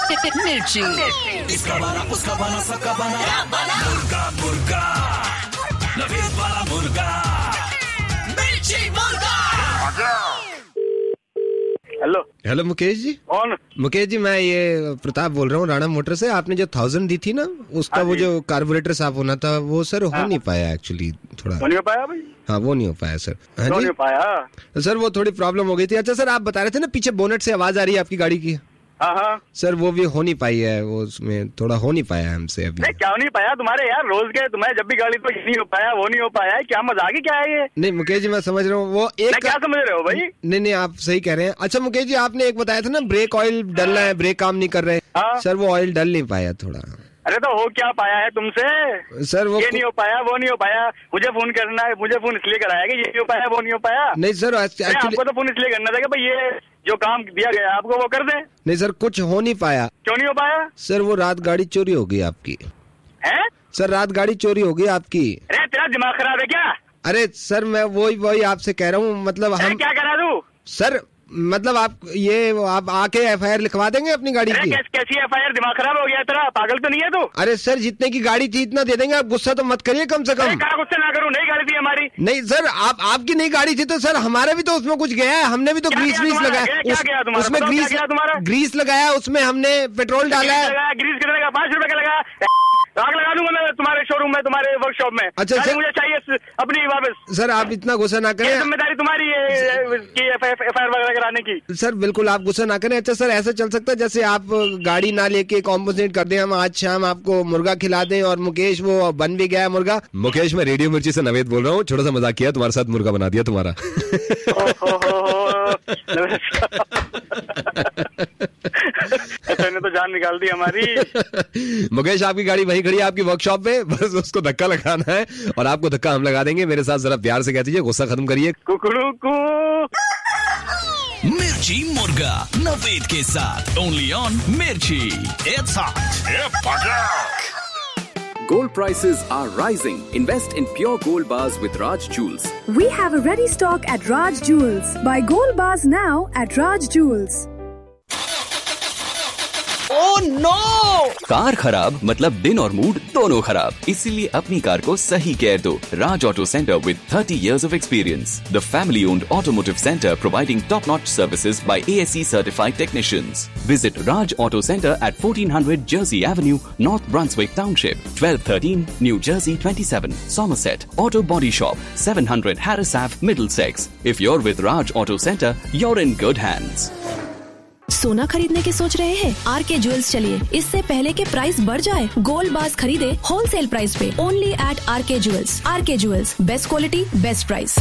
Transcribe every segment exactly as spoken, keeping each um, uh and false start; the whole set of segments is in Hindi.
मिर्ची, इसका बना उसका बना सबका बना मुर्गा मुर्गा नवीद वाला मुर्गा मिर्ची मुर्गा। Hello hello Mukesh ji. कौन? मुकेश जी मैं ये प्रताप बोल रहा हूँ राणा मोटर से। आपने जो थाउजेंड दी थी ना उसका वो जो कार्बोरेटर साफ होना था वो सर हो नहीं पाया एक्चुअली। थोड़ा नहीं हो पाया भाई? हाँ वो नहीं हो पाया सर। हाँ नहीं हो पाया सर, वो थोड़ी प्रॉब्लम हो गई थी। अच्छा सर, आप बता रहे थे ना पीछे बोनेट से आवाज आ रही है आपकी गाड़ी की। हाँ हाँ सर वो भी हो नहीं पाई है, वो उसमें थोड़ा हो नहीं पाया हमसे अभी। नहीं क्या नहीं पाया तुम्हारे यार, रोज के तुम्हें जब भी गाड़ी तो ये नहीं हो पाया वो नहीं हो पाया है, क्या मजाक ही क्या है ये? नहीं मुकेश जी मैं समझ रहा हूँ वो एक क्या समझ रहे हो भाई? नहीं नहीं आप सही कह रहे हैं। अच्छा मुकेश जी आपने एक बताया था ना ब्रेक ऑयल डलना है, ब्रेक काम नहीं कर रहे। हाँ? सर वो ऑयल डल नहीं पाया थोड़ा। अरे तो हो क्या पाया है तुमसे? सर वो ये नहीं हो पाया वो नहीं हो पाया, मुझे फोन करना है, मुझे फोन इसलिए कराया कि ये नहीं हो पाया वो नहीं हो पाया। नहीं सर एक्चुअली आपको तो फोन इसलिए करना था कि भाई ये जो काम दिया गया आपको वो कर दे। नहीं सर कुछ हो नहीं पाया। क्यों नहीं हो पाया? सर वो रात गाड़ी चोरी हो गई आपकी। है सर रात गाड़ी चोरी हो गई आपकी। अरे तेरा दिमाग खराब है क्या? अरे सर मैं वही वही आपसे कह रहा हूँ, मतलब हम क्या करा दूं? सर मतलब आप ये आप आके एफ आई आर लिखवा देंगे अपनी गाड़ी की? कैस, कैसी एफ आई आर? दिमाग खराब हो गया तेरा, पागल तो नहीं है तू? अरे सर जितने की गाड़ी थी इतना दे देंगे, आप गुस्सा तो मत करिए कम से कम। क्या गुस्सा ना करूं, नई गाड़ी थी हमारी। नहीं सर आप आपकी नई गाड़ी थी तो सर हमारा भी तो उसमें कुछ गया है, हमने भी तो ग्रीस व्रीस लगाया उसमें, ग्रीस ग्रीस लगाया उसमें, हमने पेट्रोल डाला है। ग्रीस कितने का? पाँच रुपए का लगा। आग लगा दूंगा मैं तुम्हारे शोरूम में, तुम्हारे वर्कशॉप में। अच्छा सर मुझे चाहिए अपनी वापस। सर आप इतना गुस्सा ना करें, जिम्मेदारी तुम्हारी है की एफ आई आर वगैरह कराने की। सर बिल्कुल आप गुस्सा ना करें। अच्छा सर ऐसा चल सकता है जैसे आप गाड़ी ना लेके कॉम्पोजिट कर दें, हम आज शाम आपको मुर्गा खिला दें और मुकेश वो बन भी गया मुर्गा। मुकेश मैं रेडियो मिर्ची से नवेद बोल रहा हूँ, छोटा सा मजाक किया, तुम्हारे साथ मुर्गा बना दिया तुम्हारा। तो जान निकाल दी हमारी। मुकेश आपकी गाड़ी वहीं खड़ी है आपकी वर्कशॉप पे, बस उसको धक्का लगाना है और आपको धक्का हम लगा देंगे। मेरे साथ जरा प्यार से कह दीजिए, गुस्सा खत्म करिए। कुकड़ू कू मिर्ची मुर्गा नवेद के साथ ओनली ऑन मिर्ची। It's hot. Gold prices are rising. Invest in pure gold bars with Raj Jewels. We have a ready stock at Raj Jewels. Buy gold bars now at Raj Jewels. Oh no! Car खराब मतलब दिन और मूड दोनों खराब, इसीलिए अपनी कार को सही केयर दो। Raj Auto Center with thirty years of experience. The family-owned automotive center providing top-notch services by A S E certified technicians. Visit Raj Auto Center at fourteen hundred Jersey Avenue, North Brunswick Township, twelve thirteen New Jersey twenty-seven, Somerset. Auto Body Shop, seven hundred Harris Ave, Middlesex. If you're with Raj Auto Center, you're in good hands. सोना खरीदने की सोच रहे हैं? आर के ज्वेल्स चलिए, इससे पहले के प्राइस बढ़ जाए, गोल्ड बार्स खरीदे होलसेल प्राइस पे ओनली एट आर के ज्वेल्स। आर के jewels, best quality best price.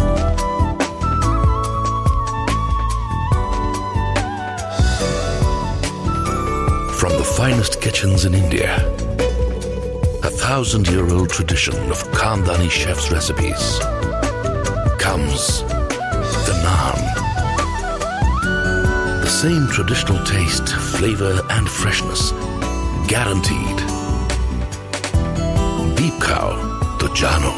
From the finest kitchens in India, a thousand-year-old tradition of Khandani chefs' recipes, comes the naan. The same traditional taste, flavor and freshness, guaranteed. Deep khao to jano.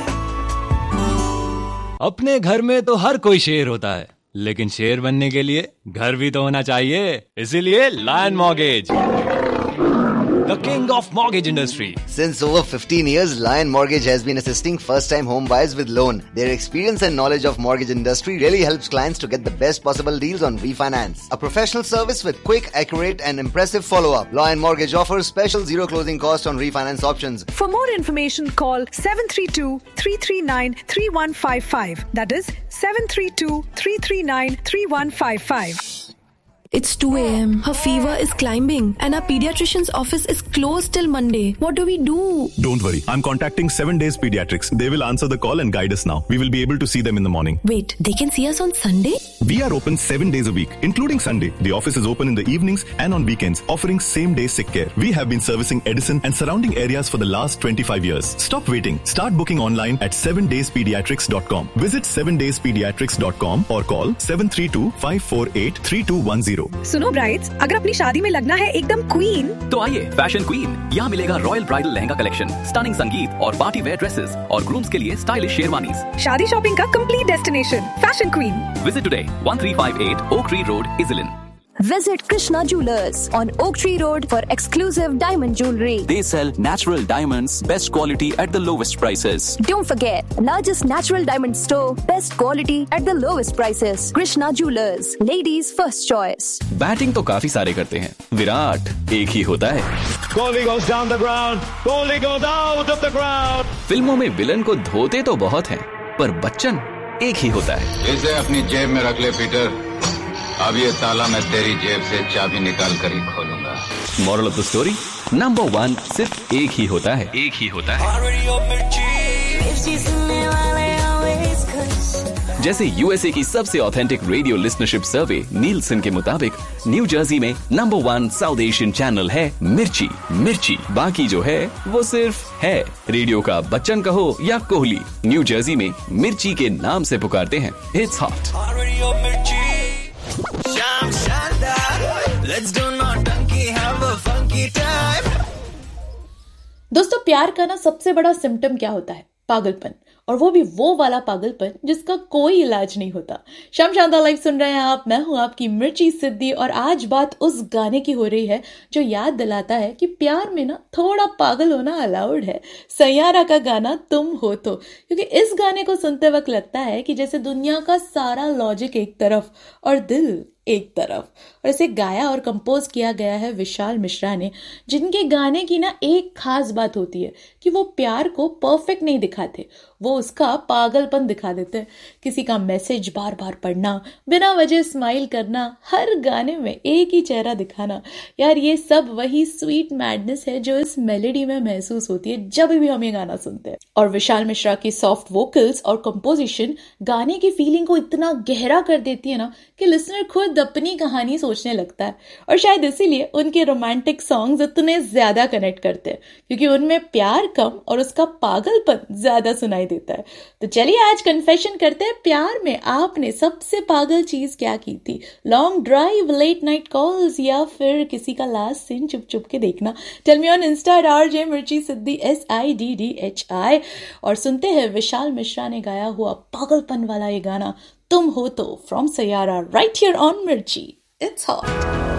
अपने घर में तो हर कोई शेर होता है, लेकिन शेर बनने के लिए घर भी तो होना चाहिए, इसीलिए lion mortgage, the king of mortgage industry. Since over fifteen years, Lion Mortgage has been assisting first-time home buyers with loan. Their experience and knowledge of mortgage industry really helps clients to get the best possible deals on refinance. A professional service with quick, accurate and impressive follow-up. Lion Mortgage offers special zero closing cost on refinance options. For more information, call seven three two, three three nine, three one five five. That is seven three two, three three nine, three one five five. It's two a.m. Her fever is climbing and our pediatrician's office is closed till Monday. What do we do? Don't worry. I'm contacting seven days Pediatrics. They will answer the call and guide us now. We will be able to see them in the morning. Wait, they can see us on Sunday? We are open seven days a week, including Sunday. The office is open in the evenings and on weekends, offering same-day sick care. We have been servicing Edison and surrounding areas for the last twenty-five years. Stop waiting. Start booking online at seven days pediatrics dot com. Visit seven days pediatrics dot com or call seven three two, five four eight, three two one zero. सुनो ब्राइड्स, अगर अपनी शादी में लगना है एकदम क्वीन, तो आइए फैशन क्वीन। यहाँ मिलेगा royal bridal lehenga collection, stunning संगीत और पार्टी वेयर ड्रेसेस और ग्रूम्स के लिए स्टाइलिश शेरवानीज। शादी शॉपिंग का complete destination fashion queen. Visit today one three five eight Oak Tree Road, Iselin. Visit Krishna Jewelers on Oak Tree Road for exclusive diamond jewelry. They sell natural diamonds, best quality at the lowest prices. Don't forget, largest natural diamond store, best quality at the lowest prices. Krishna Jewelers, ladies first choice. Batting तो काफी सारे करते हैं, विराट एक ही होता है. Kohli goes down the ground. Kohli goes out of the ground. फिल्मों में विलन को धोते तो बहुत हैं, पर बच्चन एक ही होता है. इसे अपनी जेब में रख ले पीटर. अब ये ताला मैं तेरी जेब से चाबी निकाल कर ही खोलूंगा. Moral of the story, number one सिर्फ एक ही होता है. एक ही होता है. जैसे यूएसए की सबसे ऑथेंटिक रेडियो लिस्नरशिप सर्वे नीलसन के मुताबिक न्यू जर्सी में number one south Asian channel है मिर्ची. मिर्ची बाकी जो है वो सिर्फ है. रेडियो का बच्चन कहो या कोहली, न्यू जर्सी में मिर्ची के नाम से पुकारते हैं. It's hot. दोस्तों, प्यार का ना सबसे बड़ा सिम्टम क्या होता है? पागलपन. और वो भी वो वाला पागलपन जिसका कोई इलाज नहीं होता. शाम शानदार लाइव सुन रहे हैं आप. मैं हूं आपकी मिर्ची सिद्धि और आज बात उस गाने की हो रही है जो याद दिलाता है कि प्यार में ना थोड़ा पागल होना अलाउड है. सैयारा का गाना तुम हो तो, क्योंकि इस गाने को सुनते वक्त लगता है कि जैसे दुनिया का सारा लॉजिक एक तरफ और दिल एक तरफ. और इसे गाया और कंपोज किया गया है विशाल मिश्रा ने, जिनके गाने की ना एक खास बात होती है कि वो प्यार को परफेक्ट नहीं दिखाते, वो उसका पागलपन दिखा देते हैं. किसी का मैसेज बार बार पढ़ना, बिना वजह स्माइल करना, हर गाने में एक ही चेहरा दिखाना. यार ये सब वही स्वीट मैडनेस है जो इस मेलोडी में महसूस होती है जब भी हम ये गाना सुनते हैं. और विशाल मिश्रा की सॉफ्ट वोकल्स और कंपोजिशन गाने की फीलिंग को इतना गहरा कर देती है ना कि लिसनर खुद अपनी कहानी सोचने लगता है. और शायद इसीलिए उनके रोमांटिक सॉन्ग्स इतने ज्यादा कनेक्ट करते हैं, क्योंकि उनमें प्यार कम और उसका पागलपन ज्यादा सुनाई देता है. तो चलिए आज कन्फेशन करते हैं, प्यार में आपने सबसे पागल चीज क्या की थी? Long drive, late night calls, या फिर किसी का लास्ट सीन चुप चुप के देखना? Tell me on Insta eight RJ मिर्ची सिद्धि, S I D D H I. और सुनते हैं विशाल मिश्रा ने गाया हुआ पागलपन वाला ये गाना तुम हो तो from Saiyaara, right here on मिर्ची. It's hot.